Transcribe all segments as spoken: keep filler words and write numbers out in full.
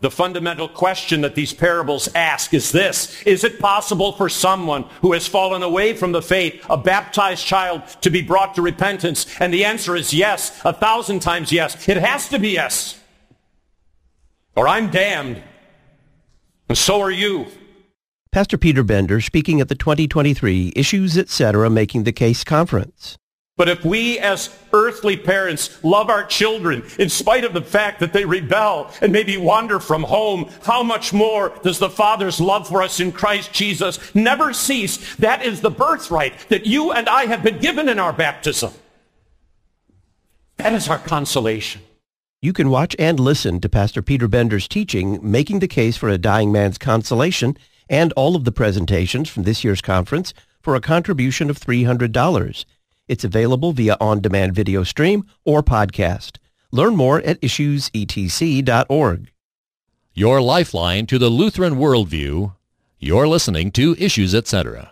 The fundamental question that these parables ask is this: is it possible for someone who has fallen away from the faith, a baptized child, to be brought to repentance? And the answer is yes, a thousand times yes. It has to be yes. Or I'm damned. And so are you. Pastor Peter Bender speaking at the twenty twenty-three Issues Etc. Making the Case Conference. But if we as earthly parents love our children in spite of the fact that they rebel and maybe wander from home, how much more does the Father's love for us in Christ Jesus never cease? That is the birthright that you and I have been given in our baptism. That is our consolation. You can watch and listen to Pastor Peter Bender's teaching, Making the Case for a Dying Man's Consolation, and all of the presentations from this year's conference for a contribution of three hundred dollars. It's available via on-demand video stream or podcast. Learn more at issues e t c dot org. Your lifeline to the Lutheran worldview. You're listening to Issues Etc.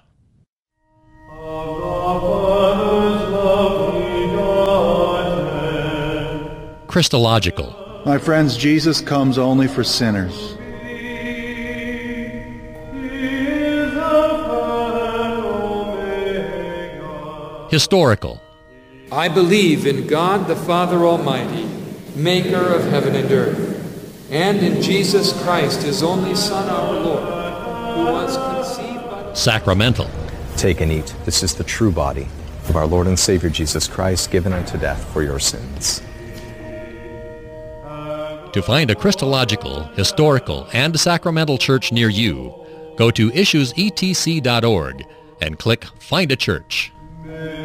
Christological. My friends, Jesus comes only for sinners. Historical. I believe in God the Father Almighty, maker of heaven and earth, and in Jesus Christ, his only Son, our Lord, who was conceived by... Sacramental. Take and eat. This is the true body of our Lord and Savior Jesus Christ, given unto death for your sins. To find a Christological, historical, and sacramental church near you, go to issues e t c dot org and click Find a Church.